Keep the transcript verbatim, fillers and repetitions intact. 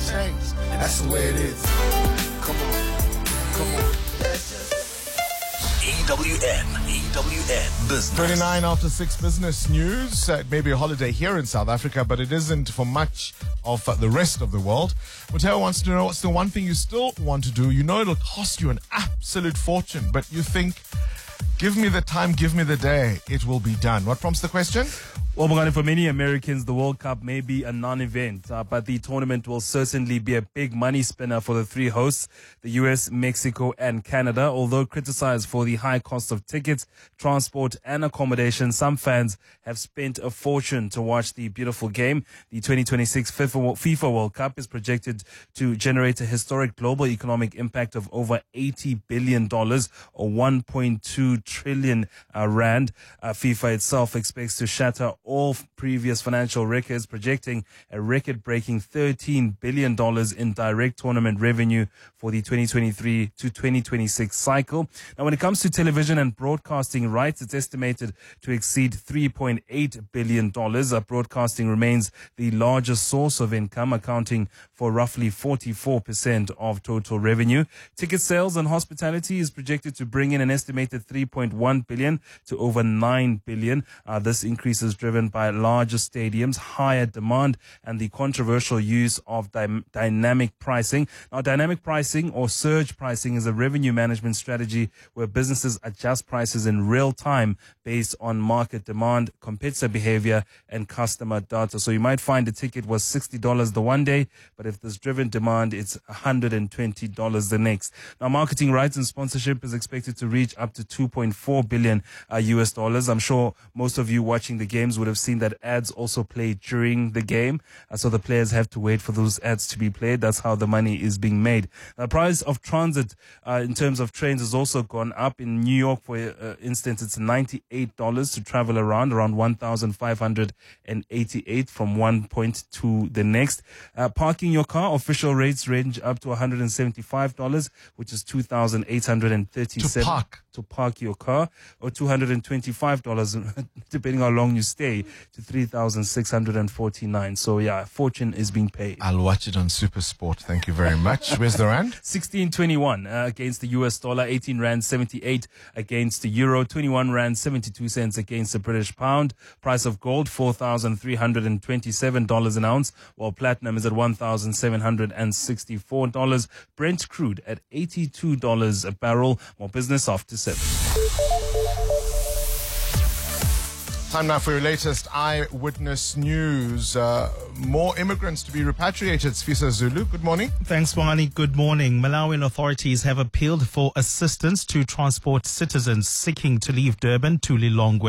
changed. That's the way it is. Come on, come on. E W N, E W N Business. twenty-nine after six business news. Uh, it may be a holiday here in South Africa, but it isn't for much of uh, the rest of the world. Mateo wants to know what's the one thing you still want to do. You know it'll cost you an absolute fortune, but you think, give me the time, give me the day, it will be done. What prompts the question? Well, Bongani, for many Americans, the World Cup may be a non-event, uh, but the tournament will certainly be a big money spinner for the three hosts, the U S, Mexico, and Canada. Although criticized for the high cost of tickets, transport, and accommodation, some fans have spent a fortune to watch the beautiful game. The twenty twenty-six FIFA World Cup is projected to generate a historic global economic impact of over eighty billion dollars or one point two trillion uh, rand. Uh, FIFA itself expects to shatter all previous financial records, projecting a record-breaking thirteen billion dollars in direct tournament revenue for the twenty twenty-three to twenty twenty-six cycle. Now, when it comes to television and broadcasting rights, it's estimated to exceed three point eight billion dollars. Uh, broadcasting remains the largest source of income, accounting for roughly forty-four percent of total revenue. Ticket sales and hospitality is projected to bring in an estimated three point one billion dollars to over nine billion dollars. Uh, this increase is driven by larger stadiums, higher demand, and the controversial use of dy- dynamic pricing. Now, dynamic pricing or surge pricing is a revenue management strategy where businesses adjust prices in real time based on market demand, competitor behavior, and customer data. So you might find a ticket was sixty dollars the one day, but if there's driven demand, it's one hundred twenty dollars the next. Now, marketing rights and sponsorship is expected to reach up to two point four billion uh, U S dollars. I'm sure most of you watching the games would have seen that ads also play during the game. Uh, so the players have to wait for those ads to be played. That's how the money is being made. Now, the price of transit uh, in terms of trains has also gone up. In New York, for uh, instance, it's ninety-eight dollars to travel around, around one thousand five hundred eighty-eight from one point to the next. Uh, parking your car, official rates range up to one hundred seventy-five dollars, which is two thousand eight hundred thirty-seven dollars. To park. To park your car, or two hundred twenty-five dollars, depending how long you stay, to three thousand six hundred forty-nine dollars. So, yeah, fortune is being paid. I'll watch it on Super Sport. Thank you very much. Where's the rand? sixteen twenty-one uh, against the U S dollar, eighteen rand seventy-eight against the euro, twenty-one rand seventy-two cents against the British pound. Price of gold, four thousand three hundred twenty-seven dollars an ounce, while platinum is at one thousand seven hundred sixty-four dollars. Brent crude at eighty-two dollars a barrel. More business after seven. Time now for your latest eyewitness news. Uh, more immigrants to be repatriated. Sfisa Zulu, good morning. Thanks, Bongani. Good morning. Malawian authorities have appealed for assistance to transport citizens seeking to leave Durban to Lilongwe.